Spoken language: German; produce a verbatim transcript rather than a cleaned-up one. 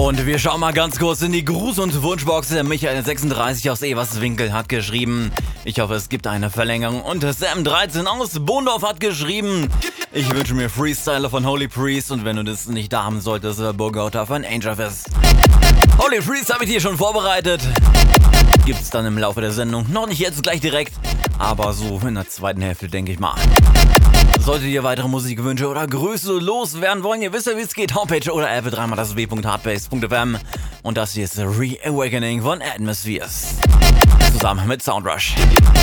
Und wir schauen mal ganz kurz in die Gruß- und Wunschbox. Michael sechsunddreißig aus Everswinkel hat geschrieben: Ich hoffe, es gibt eine Verlängerung. Und Sam dreizehn aus Bohndorf hat geschrieben: Ich wünsche mir Freestyler von Holy Priest. Und wenn du das nicht da haben solltest, Burgauter von Angel Fist. Holy Priest habe ich dir schon vorbereitet. Gibt's dann im Laufe der Sendung. Noch nicht jetzt gleich direkt, aber so in der zweiten Hälfte, denke ich mal. Solltet ihr weitere Musikwünsche oder Grüße loswerden wollen, ihr wisst ja, wie es geht. Homepage oder App dreimal das w punkt hardbase punkt f m. Und das hier ist The Reawakening von Atmospheres. Zusammen mit Soundrush.